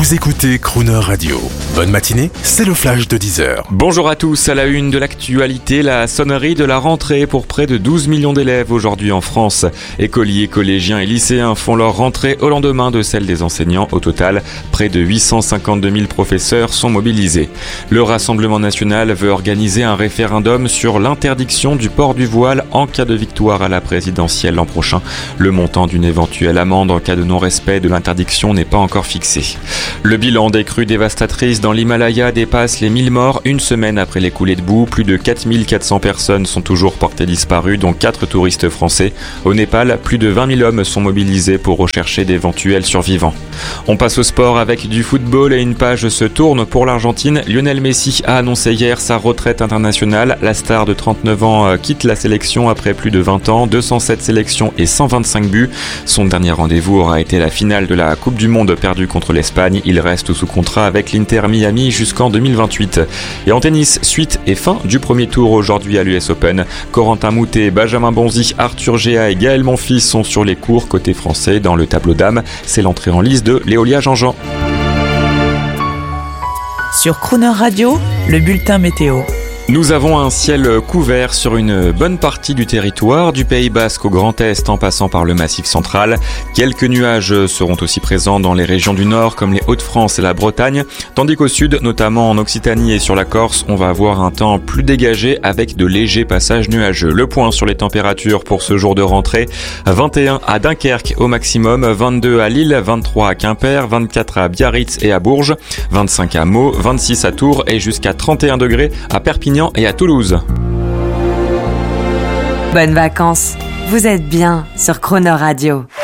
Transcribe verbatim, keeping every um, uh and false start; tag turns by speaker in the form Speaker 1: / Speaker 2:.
Speaker 1: Vous écoutez Crooner Radio. Bonne matinée, c'est le flash de dix heures.
Speaker 2: Bonjour à tous, à la une de l'actualité, la sonnerie de la rentrée pour près de douze millions d'élèves aujourd'hui en France. Écoliers, collégiens et lycéens font leur rentrée au lendemain de celle des enseignants. Au total, près de huit cent cinquante-deux mille professeurs sont mobilisés. Le Rassemblement national veut organiser un référendum sur l'interdiction du port du voile en cas de victoire à la présidentielle l'an prochain. Le montant d'une éventuelle amende en cas de non-respect de l'interdiction n'est pas encore fixé. Le bilan des crues dévastatrices dans l'Himalaya dépasse les mille morts une semaine après les coulées de boue. Plus de quatre mille quatre cents personnes sont toujours portées disparues, dont quatre touristes français. Au Népal, plus de vingt mille hommes sont mobilisés pour rechercher d'éventuels survivants. On passe au sport avec du football et une page se tourne pour l'Argentine. Lionel Messi a annoncé hier sa retraite internationale. La star de trente-neuf ans quitte la sélection après plus de vingt ans, deux cent sept sélections et cent vingt-cinq buts. Son dernier rendez-vous aura été la finale de la Coupe du Monde perdue contre l'Espagne. Il reste sous contrat avec l'Inter Miami jusqu'en deux mille vingt-huit. Et en tennis, suite et fin du premier tour aujourd'hui à l'U S Open. Corentin Moutet, Benjamin Bonzi, Arthur Géa et Gaël Monfils sont sur les cours côté français. Dans le tableau dames, c'est l'entrée en lice de Léolia Jean-Jean.
Speaker 3: Sur Crooner Radio, le bulletin météo.
Speaker 2: Nous avons un ciel couvert sur une bonne partie du territoire, du Pays Basque au Grand Est en passant par le Massif central. Quelques nuages seront aussi présents dans les régions du Nord comme les Hauts-de-France et la Bretagne, tandis qu'au Sud, notamment en Occitanie et sur la Corse, on va avoir un temps plus dégagé avec de légers passages nuageux. Le point sur les températures pour ce jour de rentrée, vingt et un à Dunkerque au maximum, vingt-deux à Lille, vingt-trois à Quimper, vingt-quatre à Biarritz et à Bourges, vingt-cinq à Meaux, vingt-six à Tours et jusqu'à trente et un degrés à Perpignan et à Toulouse.
Speaker 4: Bonnes vacances, vous êtes bien sur Crooner Radio.